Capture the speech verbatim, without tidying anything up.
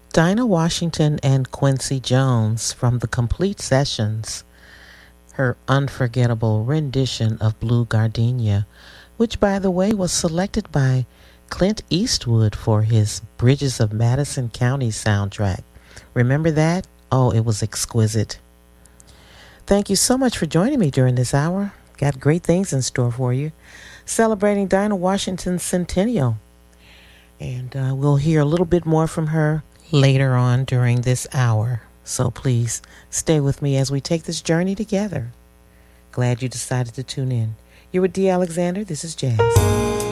Dinah Washington and Quincy Jones from the Complete Sessions, her unforgettable rendition of Blue Gardenia, which, by the way, was selected by Clint Eastwood for his Bridges of Madison County soundtrack. Remember that? Oh, it was exquisite. Thank you so much for joining me during this hour. Got great things in store for you. Celebrating Dinah Washington's centennial. And uh, we'll hear a little bit more from her later on during this hour. So please stay with me as we take this journey together. Glad you decided to tune in. You're with Dee Alexander. This is Jazz.